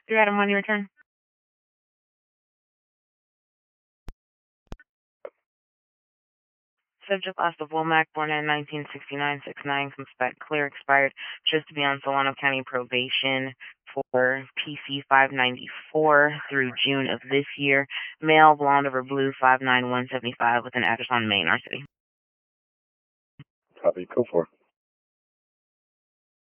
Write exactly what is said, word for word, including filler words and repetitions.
Your item when you return. Subject last of Womack, born in nineteen sixty-nine, six nine, comes back clear, expired, chose to be on Solano County probation for P C five ninety-four through June of this year. Male, blonde over blue, five nine, one seventy-five, with an address on Main, our city. Copy, go for it.